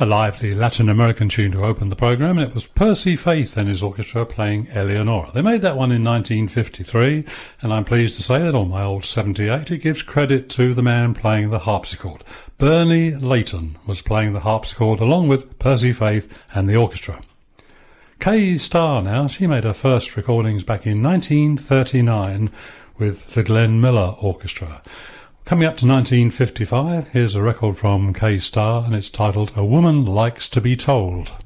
A lively Latin American tune to open the programme, and it was Percy Faith and his orchestra playing Eleonora. They made that one in 1953, and I'm pleased to say that on my old 78 it gives credit to the man playing the harpsichord. Bernie Layton was playing the harpsichord along with Percy Faith and the orchestra. Kay Starr now, she made her first recordings back in 1939 with the Glenn Miller Orchestra. Coming up to 1955, here's a record from Kay Starr, and it's titled A Woman Likes to Be Told.